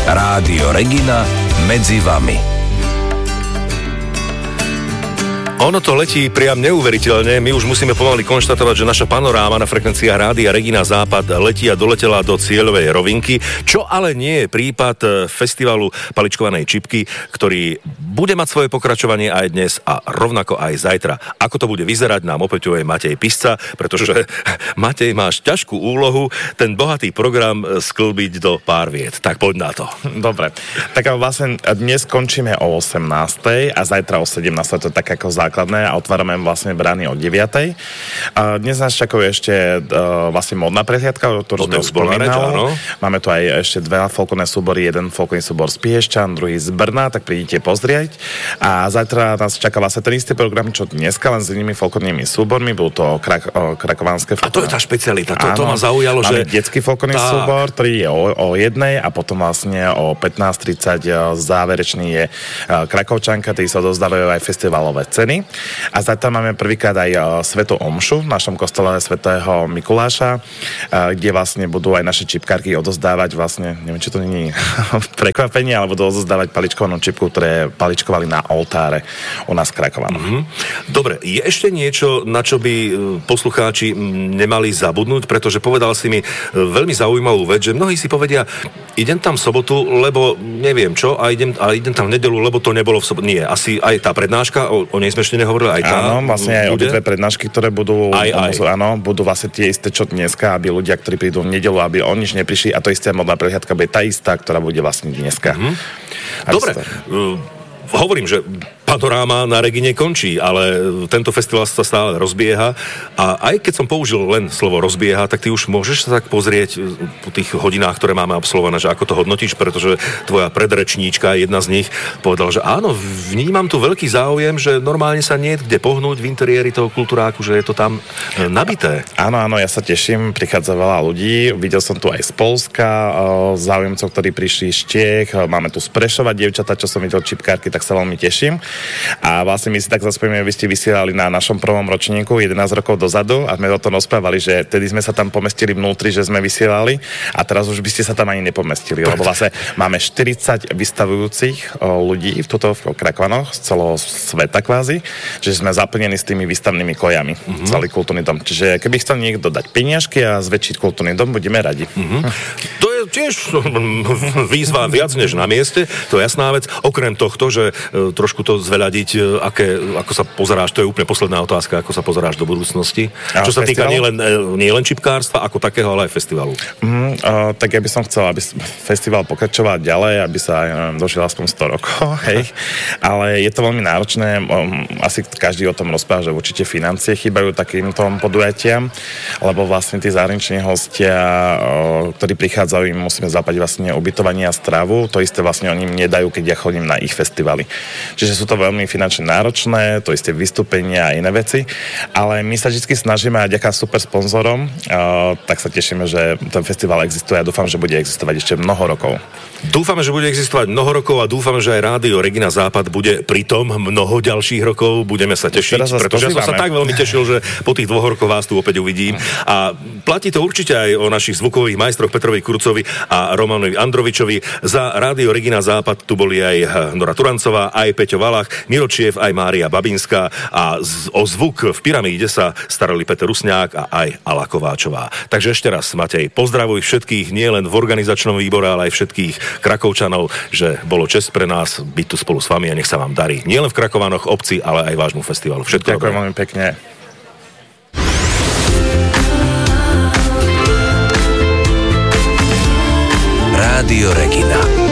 Rádio Regina medzi vami. Ono to letí priam neuveriteľne. My už musíme pomaly konštatovať, že naša panoráma na frekvenciách Rádia Regina Západ letí a doletela do cieľovej rovinky, čo ale nie je prípad festivalu paličkovanej čipky, ktorý bude mať svoje pokračovanie aj dnes a rovnako aj zajtra. Ako to bude vyzerať, nám opäťuje Matej Pisca, pretože Matej, máš ťažkú úlohu ten bohatý program sklbiť do pár viet. Tak poď na to. Dobre. Tak vlastne dnes končíme o 18:00 a zajtra o 17:00, to je tak ako základné a otvárame vlastne brány o 9:00. Dnes nás čakajú ešte vlastne modná prehliadka, ktorú sme spomínali. Máme tu aj ešte dva folklórne súbory, jeden folklórny súbor z Piešťan, druhý z Brna, tak prídite pozrieť. A zajtra nás čaká vlastne ten istý program, čo dneska, len s inými folklórnymi súbormi, budú to krakovanské folklórne. A to je tá špecialita, to ma zaujalo, máme že... detský folklórny súbor, ktorý je o 1:00 a potom vlastne o 15:30 záverečný je Krakovčanka, tí sa dozdávajú aj festivalové ceny. A zatiaľ máme prvýkrát aj svätú omšu v našom kostole svätého Mikuláša, kde vlastne budú aj naše čipkárky odozdávať vlastne, neviem, či to nie je prekvapenie, ale budú odozdávať paličkovanú čipku, ktoré paličkovali na oltáre u nás v Krakovanoch. Dobre, je ešte niečo, na čo by poslucháči nemali zabudnúť, pretože povedal si mi veľmi zaujímavú vec, že mnohí si povedia, idem tam v sobotu, lebo neviem čo, a idem tam v nedeľu, lebo to nebolo v sobotu. Nie, asi aj tá prednáška, o nej sme ešte nehovorili, aj tá. Áno, vlastne aj obidve prednášky, ktoré budú, áno, budú vlastne tie isté, čo dneska, aby ľudia, ktorí prídu v nedeľu, aby o nič neprišli, a to isté modná prehliadka bude tá istá, ktorá bude vlastne dneska. Dobre, hovorím, že panoráma na Regine končí, ale tento festival sa stále rozbieha a aj keď som použil len slovo rozbieha, tak ty už môžeš sa tak pozrieť po tých hodinách, ktoré máme absolvované, že ako to hodnotíš, pretože tvoja predrečníčka, jedna z nich, povedala, že áno, vnímam tu veľký záujem, že normálne sa nie je kde pohnúť v interiéri toho kultúráku, že je to tam nabité. Áno, ja sa teším, prichádza veľa ľudí, videl som tu aj z Poľska záujemcov, ktorí prišli z Čiech, máme tu z Prešova dievčatá, čo som videl čipkárky, tak sa veľmi teším. A vlastne my si tak zaspomíname, vy ste vysielali na našom prvom ročníku 11 rokov dozadu a sme o tom rozprávali, že vtedy sme sa tam pomestili vnútri, že sme vysielali a teraz už by ste sa tam ani nepomestili, lebo vlastne máme 40 vystavujúcich ľudí v Krakovanoch z celého sveta kvázi, že sme zaplnení s tými výstavnými kojami, celý kultúrny dom. Čiže keby chcel niekto dať peniažky a zväčšiť kultúrny dom, budeme radi. To je tiež výzva viac než na mieste, to je jasná vec. Okrem tohto, že trošku to zveľadiť, ako sa pozeráš, to je úplne posledná otázka, ako sa pozeráš do budúcnosti. Čo sa týka nielen čipkárstva ako takého, ale aj festivalu. Tak ja by som chcel, aby festival pokračoval ďalej, aby sa dožil aspoň 100 rokov, hej. Ale je to veľmi náročné, asi každý o tom rozpráva, že určite financie chýbajú takýmto podujatiam, lebo vlastne tí zahraniční hostia, ktorí prichádzajú, im musíme zaplatiť vlastne ubytovanie a stravu, to isté vlastne oni im nedajú, keď ja chodím na ich festivaly. Čiže sú to veľmi finančne náročné, to isté vystúpenia a iné veci, ale my sa vždy snažíme a ďaká super sponzorom, tak sa tešíme, že ten festival existuje a dúfam, že bude existovať ešte mnoho rokov. Dúfame, že bude existovať mnoho rokov a dúfame, že aj Rádio Regina Západ bude pritom mnoho ďalších rokov. Budeme sa tešiť, pretože ja som sa tak veľmi tešil, že po tých 2 rokoch vás tu opäť uvidím. A platí to určite aj o našich zvukových majstroch Petrovi Kurcovi a Romanovi Androvičovi. Za Rádio Regina Západ tu boli aj Nora Turancová, aj Peťo Valach, Miro Čiev, aj Mária Babinská a o zvuk v Pyramíde sa starali Peter Rusňák a aj Ala Kováčová. Takže ešte raz, Matej, pozdravuj všetkých, nielen v organizačnom výbore, ale aj všetkých Krakovčanov, že bolo česť pre nás byť tu spolu s vami a nech sa vám darí. Nielen v Krakovanoch, obci, ale aj vášmu festivalu. Všetko ďakujem veľmi pekne. Rádio Regina.